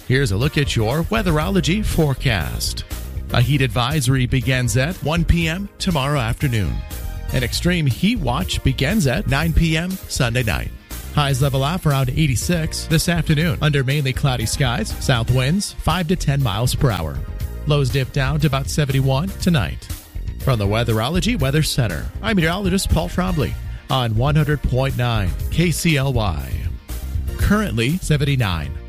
Here's a look at your weatherology forecast. A heat advisory begins at 1 p.m. tomorrow afternoon. An extreme heat watch begins at 9 p.m. Sunday night. Highs level off around 86 this afternoon under mainly cloudy skies. South winds 5 to 10 miles per hour. Lows dip down to about 71 tonight. From the Weatherology Weather Center, I'm meteorologist Paul Trombley on 100.9 KCLY. Currently 79.